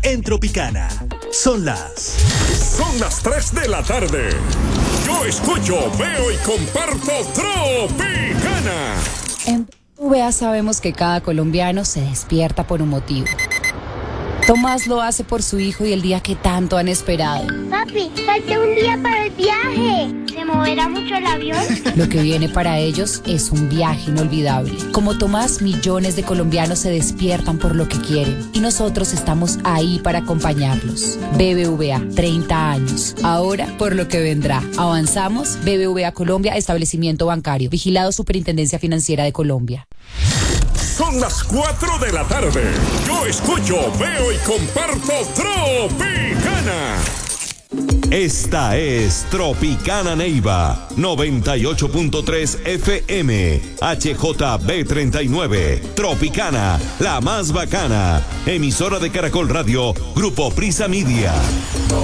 en Tropicana. Son las 3 de la tarde. Yo escucho, veo y comparto Tropicana. En VA sabemos que cada colombiano se despierta por un motivo. Tomás lo hace por su hijo y el día que tanto han esperado. Papi, falta un día para el viaje. ¿Se moverá mucho el avión? Lo que viene para ellos es un viaje inolvidable. Como Tomás, millones de colombianos se despiertan por lo que quieren y nosotros estamos ahí para acompañarlos. BBVA, 30 años. Ahora, por lo que vendrá. Avanzamos. BBVA Colombia, establecimiento bancario. Vigilado Superintendencia Financiera de Colombia. Son las 4 de la tarde. Yo escucho, veo y comparto Tropicana. Esta es Tropicana Neiva, 98.3 FM, HJB39, Tropicana, la más bacana, emisora de Caracol Radio, Grupo Prisa Media.